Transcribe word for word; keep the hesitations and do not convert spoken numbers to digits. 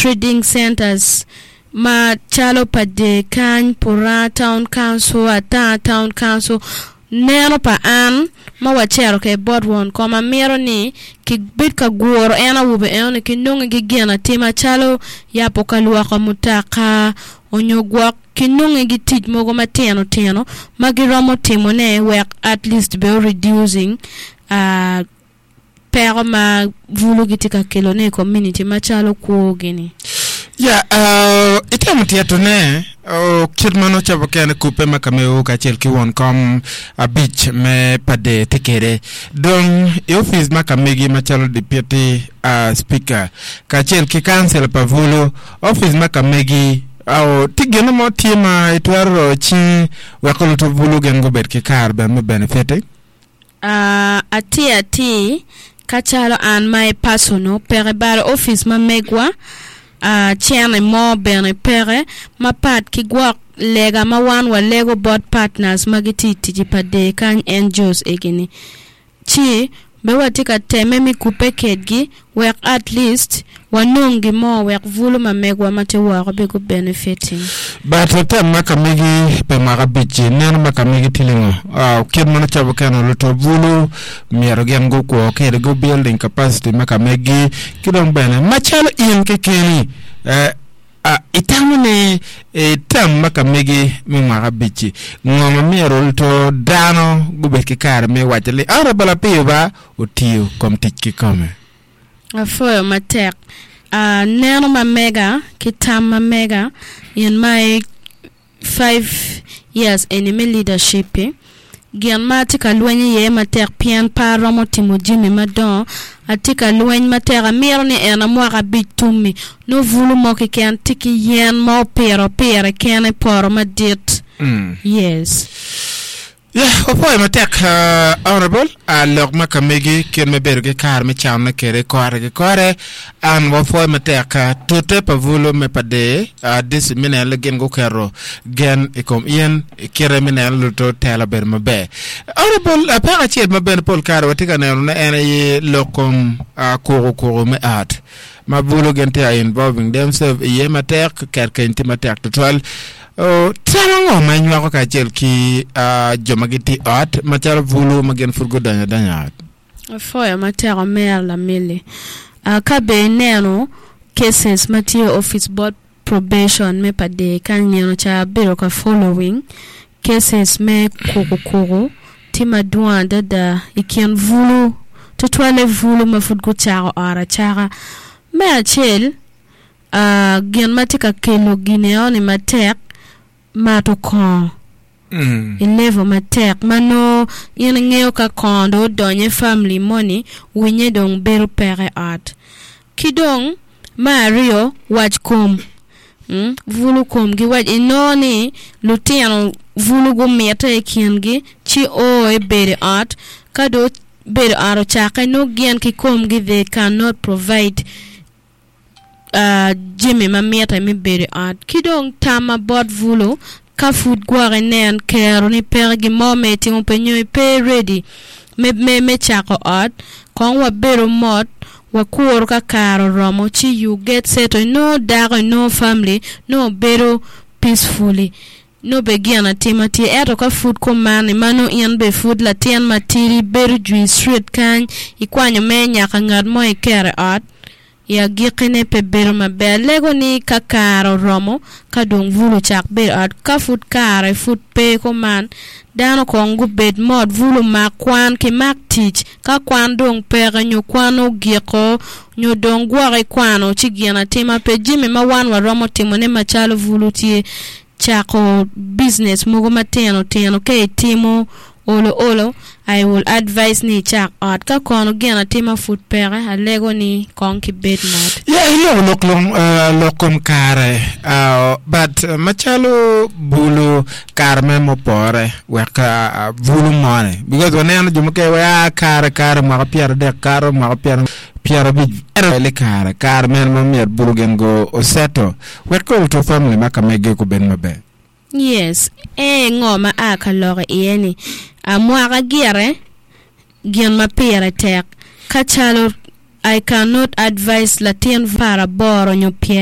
trading centers ma chalo pade kan pura town council ata town council neno pa an ma wachero ke board one koma miro ni ki bit ka goro ena wube ena ki nungi gi gena tima chalo ya pokalua ka mutaka onyogwa ki nungi gi tij mogo mateno teno magiromo timo ne work at least be reducing uh, pero ma vulu gitika kelo ne community machalo ko gini ya uh, item tieto ne o kirmano chabo kene kupe makameo ka chel ki won kom a beach me pade tekere don e office makamegi machalo deputy uh, speaker ka chel ki council pa vulu office makamegi au tigeno mo tima itwaro chi wakolo to vulu gengo bet ki kar be me benefit uh, ati ati kachalo an my personal pere bar office ma megwa uh, chene mo bene pere ma pat ki gwak lega ma wan wa lego board partners magiti tiji pade kan angels egini chi bewa tika teme mi kupe kedgi work at least wanungi mo work vulu ma megwa mate wako bego benefiting but tem makamegi pe magabichi neno makamegi tilingo uh, kid mana chabo kano luto vulu miero gengo ko kede go building capacity makamegi kidong bene machalo in kekeni uh, Uh, itamune e tam makamegi mi magabichi ngoma miero to dano gubeki kar me wajali ara bala piba utio kom tiki kome afoyo matek uh, neno ma mega kitam ma mega in my five years in my leadership gian matika luenye ye matek pian pa romo timo jimi madon atika luenye matera mirni ena mwaka bitumi no vulu moki ken tiki yen mo pero pero ken poro madit mm. yes yeah opo matek uh, honorable a lok makamegi ken me berge kar me chamna kere kore ge kore an opo matek tote pa vulu me pade a uh, dis minel gen go kero gen ikom yen kere minel to tela ber mabe honorable a pa chiet mabe pol kar watika ne na ene lokom a ko ko me at ma vulu gen te involving themselves ye matek ker ken ti matek total oh tango manywa ko ka chel ki uh, jomagiti art matel vulu magen furgo danya danya foya matero mer la mili uh, kabe neno cases matio office board probation me pade kan neno cha biro ka following cases me koko koko tima duanda da ikian vulu tutwale vulu mafurgo charo ara chara me achel uh, gen matika kelo gineo ni matek mato kon mm. ilevo matek mano yen ngeo ka kondo donye family money winye dong beru pere art kidong mario waj kom mm? vulu kom gi waj inoni lutiano vulu go meta e kiengi chi o e bere art kado bere aro chaka no gian ki kom gi they cannot provide Uh, Jimmy mamiata mi bere art kidong tama board vulu ka food gware nen kero ni pergi momenti umpenyo pe ready me me me chako art kon wa bero mod wa kuor ka karo romo chi you get settled no dago no family no bero peacefully no begiana timati eto ka food ko mani mano ian be food la tian matiri beru jui street kan ikwanyo me nyaka ngad mo ikere art ya gikene pe berma be lego ni kakaro romo kadong vulu chak be at ka food kare food pe ko man dano ko ngu bed mod vulu ma kwan ki mak teach ka kwan dong pere nyu kwano giko nyu dong gware kwano chigiana tema pe jimi ma wan wa romo timo ne machalo vulu tie chako business mugo mateno teno ke timo olo olo I will advise ni chak art ka kono gena tima food pere alego ni konki bed mod yeah ilo loklong uh, lokom kare uh, but uh, machalo bulu karme mopore weka uh, bulu mone because when eno jumuke wa kare kare ma pier de kare ma pier pier bi le kare kare men mo mier bulu gen go oseto weka to family makamege ko ben mabe yes e ngoma aka lore yeni amwara giere gian ma pere tek kachalo I cannot advise Latin para boro nyo pie